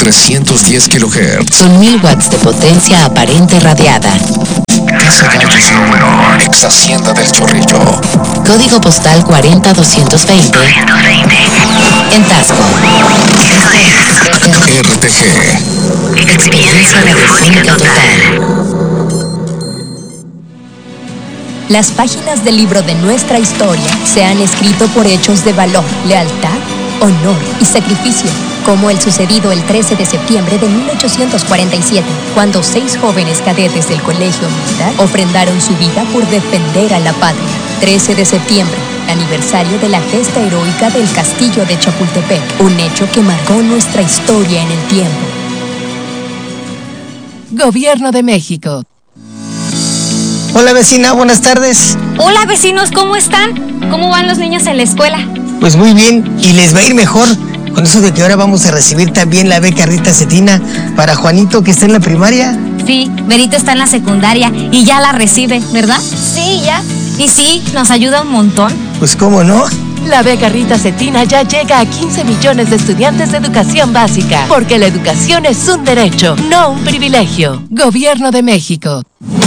310 kHz. Con 1000 watts de potencia aparente radiada. Casa Gallos 1, ex Hacienda del Chorrillo. Código postal 40220. En Tasco. RTG. Experiencia radiofónica total. Las páginas del libro de nuestra historia se han escrito por hechos de valor, lealtad, honor y sacrificio, como el sucedido el 13 de septiembre de 1847, cuando 6 jóvenes cadetes del Colegio Militar ofrendaron su vida por defender a la patria. 13 de septiembre, aniversario de la gesta heroica del Castillo de Chapultepec, un hecho que marcó nuestra historia en el tiempo. Gobierno de México. Hola vecina, buenas tardes. Hola vecinos, ¿cómo están? ¿Cómo van los niños en la escuela? Pues muy bien, y les va a ir mejor con eso de que ahora vamos a recibir también la beca Rita Cetina para Juanito, que está en la primaria. Sí, Berito está en la secundaria y ya la recibe, ¿verdad? Sí, ya. Y sí, nos ayuda un montón. Pues cómo no. La beca Rita Cetina ya llega a 15 millones de estudiantes de educación básica, porque la educación es un derecho, no un privilegio. Gobierno de México.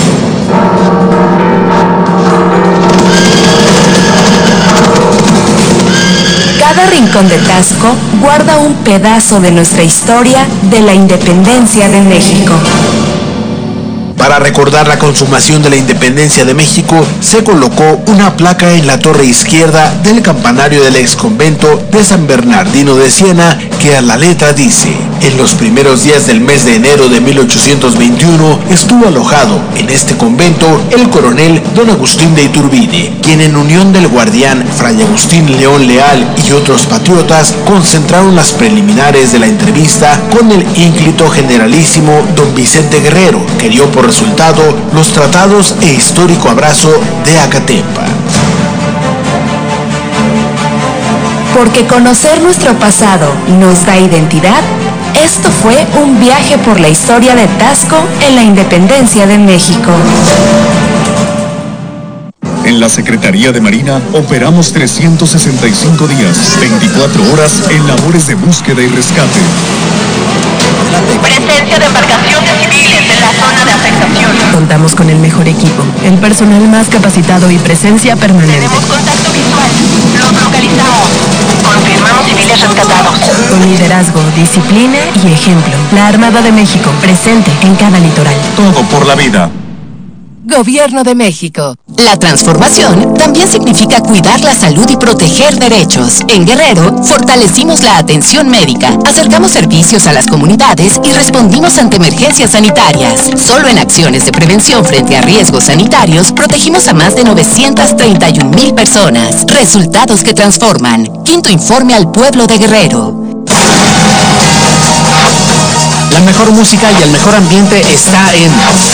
Cada rincón de Tasco guarda un pedazo de nuestra historia de la independencia de México. Para recordar la consumación de la independencia de México, se colocó una placa en la torre izquierda del campanario del exconvento de San Bernardino de Siena, que a la letra dice: en los primeros días del mes de enero de 1821 estuvo alojado en este convento el coronel don Agustín de Iturbide, quien en unión del guardián Fray Agustín León Leal y otros patriotas concentraron las preliminares de la entrevista con el ínclito generalísimo don Vicente Guerrero, que dio por resultado los tratados e histórico abrazo de Acatempa. Porque conocer nuestro pasado nos da identidad, esto fue un viaje por la historia de Tasco en la independencia de México. En la Secretaría de Marina operamos 365 días, 24 horas en labores de búsqueda y rescate. Presencia de embarcaciones civiles en la zona de afectación. Contamos con el mejor equipo, el personal más capacitado y presencia permanente. Tenemos contacto visual. Los localizamos. Confirmamos civiles rescatados. Con liderazgo, disciplina y ejemplo. La Armada de México, presente en cada litoral. Todo por la vida. Gobierno de México. La transformación también significa cuidar la salud y proteger derechos. En Guerrero, fortalecimos la atención médica, acercamos servicios a las comunidades y respondimos ante emergencias sanitarias. Solo en acciones de prevención frente a riesgos sanitarios, protegimos a más de 931,000 personas. Resultados que transforman. Quinto informe al pueblo de Guerrero. La mejor música y el mejor ambiente está en